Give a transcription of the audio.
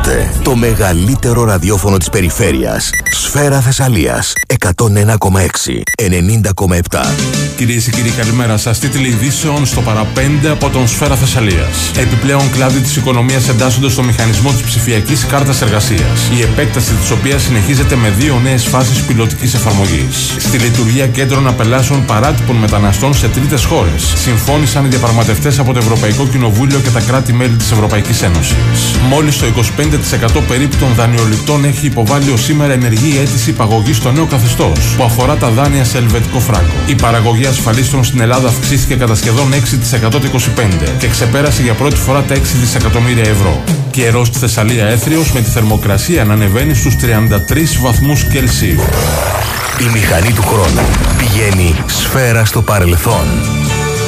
Ακούτε το μεγαλύτερο ραδιόφωνο της περιφέρειας. Σφαίρα Θεσσαλίας 101,6, 90,7. Κυρίες και κύριοι, καλημέρα σας. Τίτλοι ειδήσεων στο παραπέντε από τον Σφαίρα Θεσσαλίας. Επιπλέον κλάδοι της οικονομίας εντάσσονται στο μηχανισμό της ψηφιακής κάρτας εργασίας, η επέκταση της οποίας συνεχίζεται με 2 νέες φάσεις πιλωτικής εφαρμογής. Στη λειτουργία κέντρων απελάσεων παράτυπων μεταναστών σε τρίτες χώρες συμφώνησαν οι διαπραγματευτές από το Ευρωπαϊκό Κοινοβούλιο και τα κράτη-μέλη της Ευρωπαϊκής Ένωσης. Μόλις το 25% περίπου των δανειοληπτών έχει υποβάλει ως σήμερα ενεργή αίτηση υπαγωγής στο νέο καθεστώς που αφορά τα δάνεια σε ελβετικό φράγκο. Η παραγωγή ασφαλίστρων στην Ελλάδα αυξήθηκε κατά σχεδόν 6% το 25 και ξεπέρασε για πρώτη φορά τα 6 δισεκατομμύρια ευρώ. Καιρός στη Θεσσαλία έθριος με τη θερμοκρασία να ανεβαίνει στους 33 βαθμούς Κελσίου. Η μηχανή του χρόνου πηγαίνει σφαίρα στο παρελθόν.